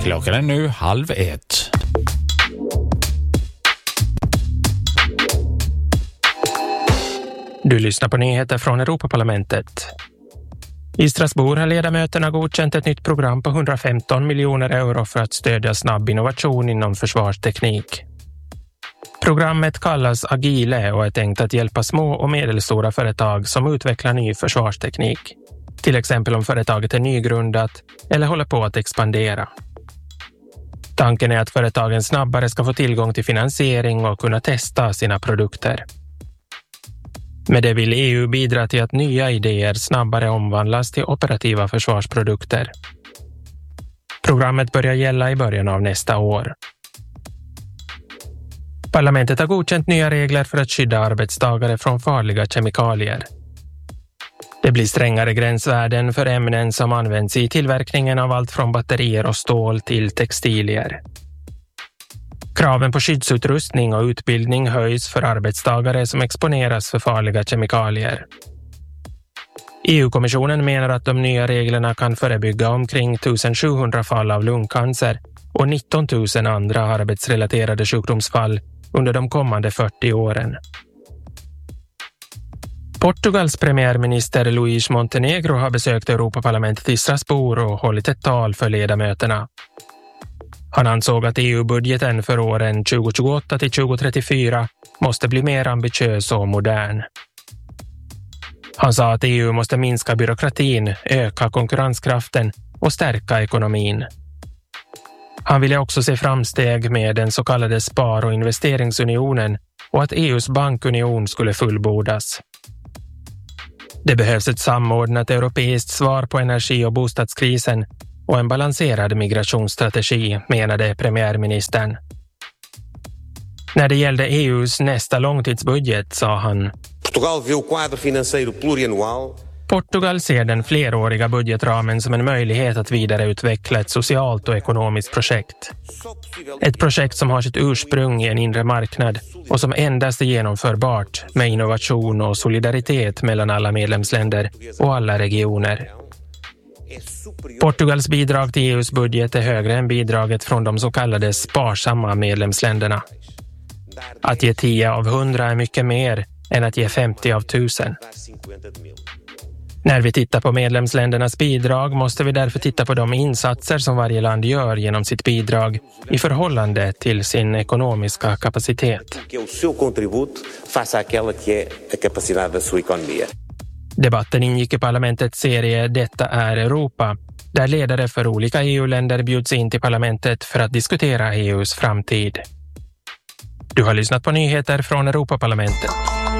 Klockan är nu 12:30. Du lyssnar på nyheter från Europaparlamentet. I Strasbourg har ledamöterna godkänt ett nytt program på 115 miljoner euro för att stödja snabb innovation inom försvarsteknik. Programmet kallas Agile och är tänkt att hjälpa små och medelstora företag som utvecklar ny försvarsteknik. Till exempel om företaget är nygrundat eller håller på att expandera. Tanken är att företagen snabbare ska få tillgång till finansiering och kunna testa sina produkter. Med det vill EU bidra till att nya idéer snabbare omvandlas till operativa försvarsprodukter. Programmet börjar gälla i början av nästa år. Parlamentet har godkänt nya regler för att skydda arbetstagare från farliga kemikalier. Det blir strängare gränsvärden för ämnen som används i tillverkningen av allt från batterier och stål till textilier. Kraven på skyddsutrustning och utbildning höjs för arbetstagare som exponeras för farliga kemikalier. EU-kommissionen menar att de nya reglerna kan förebygga omkring 1700 fall av lungcancer och 19 000 andra arbetsrelaterade sjukdomsfall under de kommande 40 åren. Portugals premiärminister Luís Montenegro har besökt Europaparlamentet i Strasbourg och hållit ett tal för ledamöterna. Han ansåg att EU-budgeten för åren 2028 till 2034 måste bli mer ambitiös och modern. Han sa att EU måste minska byråkratin, öka konkurrenskraften och stärka ekonomin. Han ville också se framsteg med den så kallade spar- och investeringsunionen och att EUs bankunion skulle fullbordas. Det behövs ett samordnat europeiskt svar på energi- och bostadskrisen och en balanserad migrationsstrategi, menade premiärministern. När det gällde EUs nästa långtidsbudget sa han: Portugal ser den fleråriga budgetramen som en möjlighet att vidareutveckla ett socialt och ekonomiskt projekt. Ett projekt som har sitt ursprung i en inre marknad och som endast är genomförbart med innovation och solidaritet mellan alla medlemsländer och alla regioner. Portugals bidrag till EUs budget är högre än bidraget från de så kallade sparsamma medlemsländerna. Att ge 10 av 100 är mycket mer än att ge 50 av 1000. När vi tittar på medlemsländernas bidrag måste vi därför titta på de insatser som varje land gör genom sitt bidrag i förhållande till sin ekonomiska kapacitet. Debatten ingick i parlamentets serie Detta är Europa, där ledare för olika EU-länder bjuds in till parlamentet för att diskutera EUs framtid. Du har lyssnat på nyheter från Europaparlamentet.